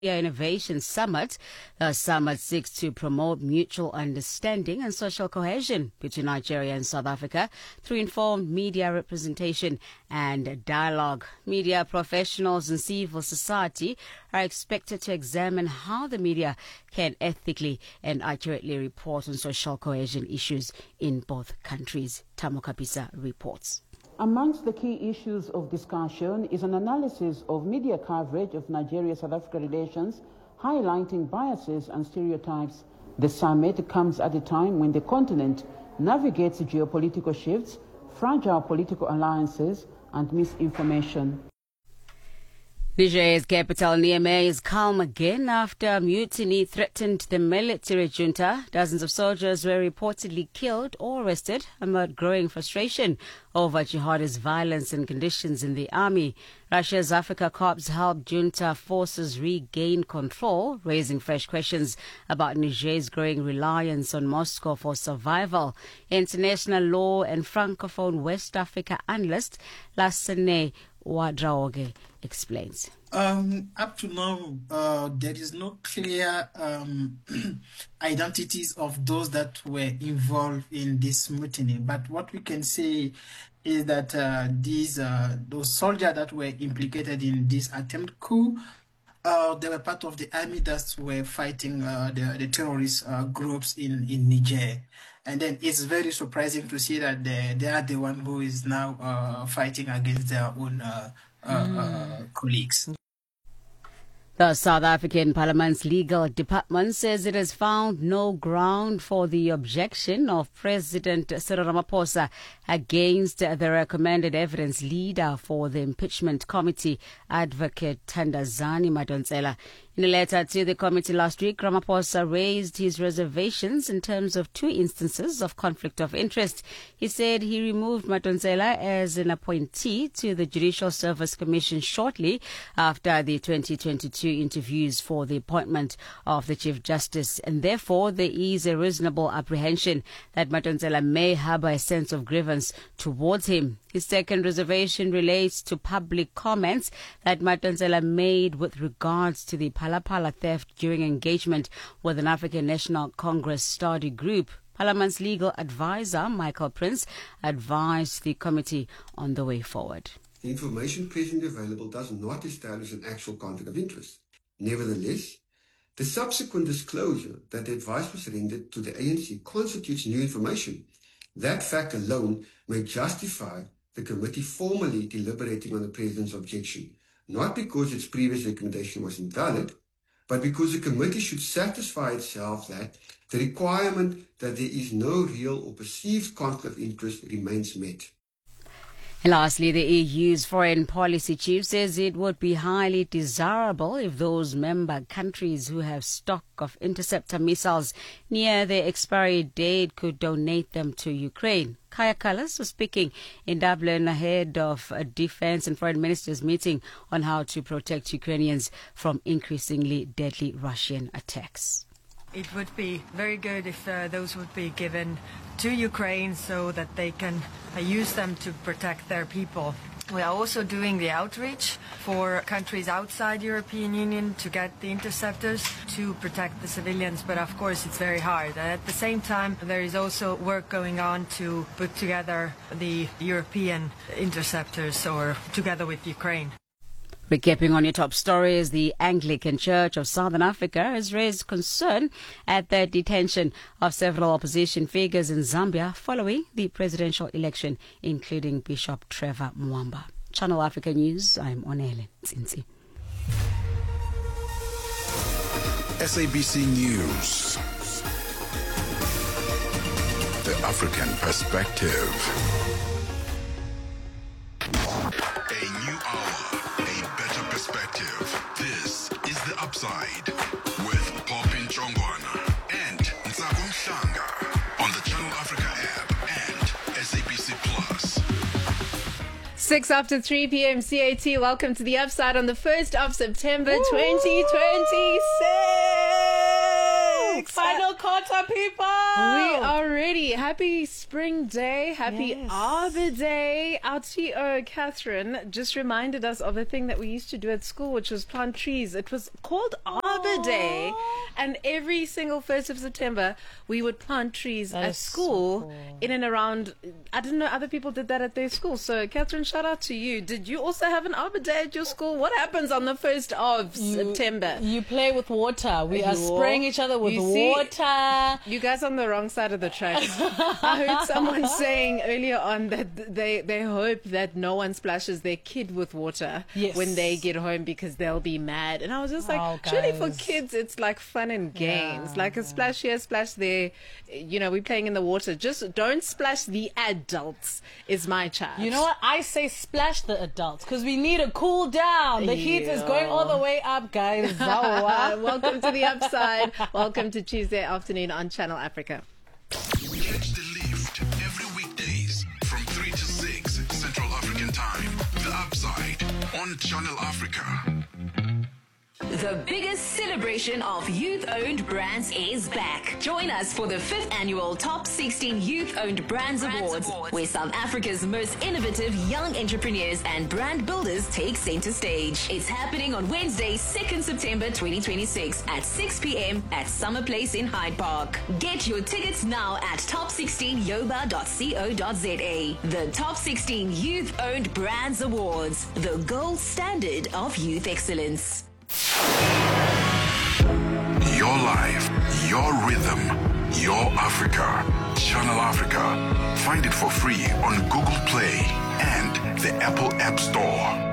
Innovation Summit. The summit seeks to promote mutual understanding and social cohesion between Nigeria and South Africa through informed media representation and dialogue. Media professionals and civil society are expected to examine how the media can ethically and accurately report on social cohesion issues in both countries. Tamo Kapisa reports. Amongst the key issues of discussion is an analysis of media coverage of Nigeria-South Africa relations, highlighting biases and stereotypes. The summit comes at a time when the continent navigates geopolitical shifts, fragile political alliances, and misinformation. Niger's capital, Niamey, is calm again after mutiny threatened the military junta. Dozens of soldiers were reportedly killed or arrested amid growing frustration over jihadist violence and conditions in the army. Russia's Africa Corps helped junta forces regain control, raising fresh questions about Niger's growing reliance on Moscow for survival. International law and Francophone West Africa analyst Lassane Wadraoge explains. Up to now, there is no clear identities of those that were involved in this mutiny. But what we can say is that those soldiers that were implicated in this attempt coup, they were part of the army that were fighting the terrorist groups in Niger. And then it's very surprising to see that they are the one who is now fighting against their own colleagues. The South African Parliament's legal department says it has found no ground for the objection of President Cyril Ramaphosa against the recommended evidence leader for the impeachment committee, Advocate Thandazani Madonsela. In a letter to the committee last week, Ramaphosa raised his reservations in terms of two instances of conflict of interest. He said he removed Madonsela as an appointee to the Judicial Service Commission shortly after the 2022 interviews for the appointment of the Chief Justice, and therefore there is a reasonable apprehension that Madonsela may harbour a sense of grievance towards him. His second reservation relates to public comments that Madonsela made with regards to the Phala theft during engagement with an African National Congress study group. Parliament's legal advisor, Michael Prince, advised the committee on the way forward. The information presently available does not establish an actual conflict of interest. Nevertheless, the subsequent disclosure that the advice was rendered to the ANC constitutes new information. That fact alone may justify the committee formally deliberating on the President's objection, not because its previous recommendation was invalid, but because the committee should satisfy itself that the requirement that there is no real or perceived conflict of interest remains met. And lastly, the EU's foreign policy chief says it would be highly desirable if those member countries who have stock of interceptor missiles near their expiry date could donate them to Ukraine. Kaya Kallas was speaking in Dublin ahead of a defense and foreign ministers meeting on how to protect Ukrainians from increasingly deadly Russian attacks. It would be very good if those would be given to Ukraine so that they can use them to protect their people. We are also doing the outreach for countries outside European Union to get the interceptors to protect the civilians, but of course it's very hard. At the same time, there is also work going on to put together the European interceptors or together with Ukraine. Recapping on your top stories, the Anglican Church of Southern Africa has raised concern at the detention of several opposition figures in Zambia following the presidential election, including Bishop Trevor Mwamba. Channel Africa News, I'm Onele Tsinzi. SABC News. The African Perspective. A new hour. Perspective. This is The Upside with Popin Chongwana and Nsago Mhlanga on the Channel Africa app and SABC Plus. 6 after 3 p.m. CAT. Welcome to The Upside on the 1st of September 2026. Final call water, people. We are ready. Happy Spring Day. Happy Arbor Day. Our TO, Catherine, just reminded us of a thing that we used to do at school, which was plant trees. It was called Arbor Day. And every single 1st of September, we would plant trees at school in and around. I didn't know other people did that at their school. So, Catherine, shout out to you. Did you also have an Arbor Day at your school? What happens on the 1st of September? You play with water. We are spraying each other with water. You guys on the wrong side of the tracks. I heard someone saying earlier on that they hope that no one splashes their kid with water when they get home because they'll be mad. And I was just like, surely for kids it's like fun and games. Like a splash here, splash there. You know, we're playing in the water. Just don't splash the adults is my charge. You know what? I say splash the adults because we need to cool down. The heat is going all the way up, guys. Welcome to the Upside. Welcome to Tuesday afternoon on Channel Africa. Catch the lift every weekdays from 3 to 6 Central African Time. The Upside on Channel Africa. The biggest celebration of youth-owned brands is back. Join us for the 5th annual Top 16 Youth-Owned Brands Awards, where South Africa's most innovative young entrepreneurs and brand builders take center stage. It's happening on Wednesday, 2nd September 2026 at 6 p.m. at Summer Place in Hyde Park. Get your tickets now at top16yoba.co.za. The Top 16 Youth-Owned Brands Awards, the gold standard of youth excellence. Your life, your rhythm, your Africa. Channel Africa. Find it for free on Google Play and the Apple App Store.